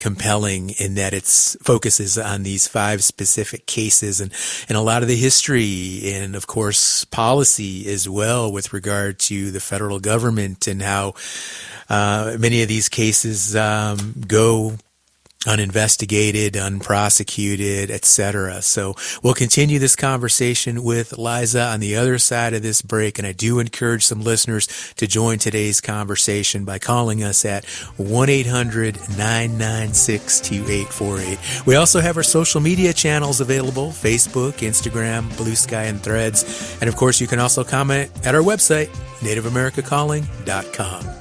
compelling in that it focuses on these 5 specific cases and a lot of the history and, of course, policy as well with regard to the federal government and how many of these cases go uninvestigated, unprosecuted, etc. So we'll continue this conversation with Liza on the other side of this break, and I do encourage some listeners to join today's conversation by calling us at 1-800-996-2848. We also have our social media channels available: Facebook, Instagram, Blue Sky, and Threads. And of course, you can also comment at our website, NativeAmericaCalling.com.